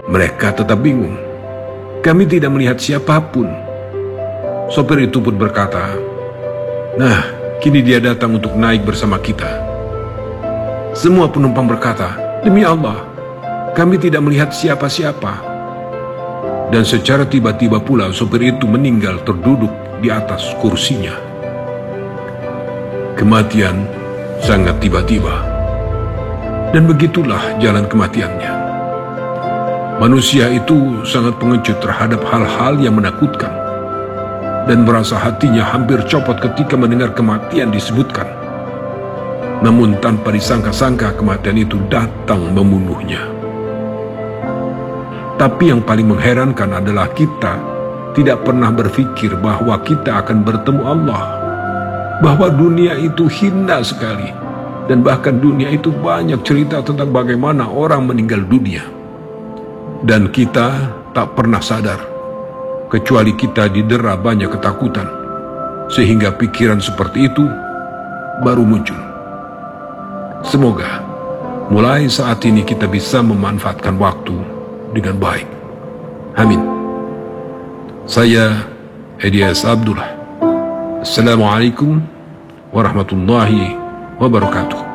Mereka tetap bingung. Kami tidak melihat siapapun. Sopir itu pun berkata, "Nah, kini dia datang untuk naik bersama kita." Semua penumpang berkata, "Demi Allah, kami tidak melihat siapa-siapa." Dan secara tiba-tiba pula sopir itu meninggal terduduk di atas kursinya. Kematian sangat tiba-tiba. Dan begitulah jalan kematiannya. Manusia itu sangat pengecut terhadap hal-hal yang menakutkan, dan merasa hatinya hampir copot ketika mendengar kematian disebutkan. Namun tanpa disangka-sangka kematian itu datang membunuhnya. Tapi yang paling mengherankan adalah kita tidak pernah berpikir bahwa kita akan bertemu Allah, bahwa dunia itu hina sekali, dan bahkan dunia itu banyak cerita tentang bagaimana orang meninggal dunia. Dan kita tak pernah sadar, kecuali kita didera banyak ketakutan, sehingga pikiran seperti itu baru muncul. Semoga mulai saat ini kita bisa memanfaatkan waktu dengan baik. Amin. Saya Elias Abdullah. Assalamualaikum warahmatullahi wabarakatuh.